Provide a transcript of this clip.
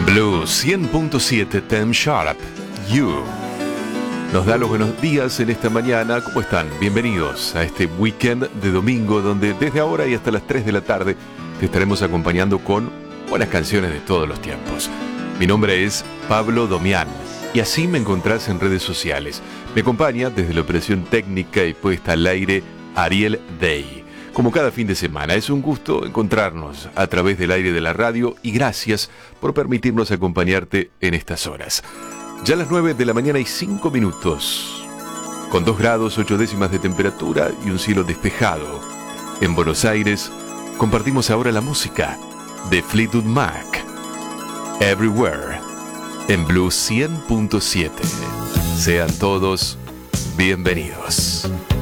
Blue 100.7 Tem Sharp, You. Nos da los buenos días en esta mañana. ¿Cómo están? Bienvenidos a este weekend de domingo donde desde ahora y hasta las 3 de la tarde te estaremos acompañando con buenas canciones de todos los tiempos. Mi nombre es Pablo Domián y así me encontrás en redes sociales. Me acompaña desde la operación técnica y puesta al aire Ariel Day. Como cada fin de semana, es un gusto encontrarnos a través del aire de la radio y gracias por permitirnos acompañarte en estas horas. Ya a las 9 de la mañana y 5 minutos, con 2 grados 8 décimas de temperatura y un cielo despejado. En Buenos Aires, compartimos ahora la música de Fleetwood Mac, Everywhere, en Blue 100.7. Sean todos bienvenidos.